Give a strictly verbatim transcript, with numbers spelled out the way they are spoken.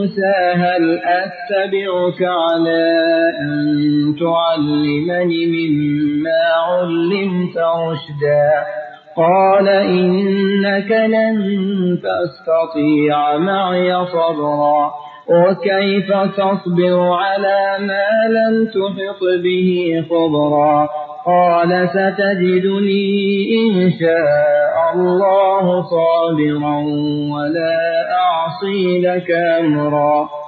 موسى هل أتبعك على أن تعلمني مما علمت رشدا قال إنك لن تستطيع معي صبرا وكيف تصبر على ما لم تحط به خبرا قال ستجدني إن شاء الله صابرا ولا أعصي لك أمرا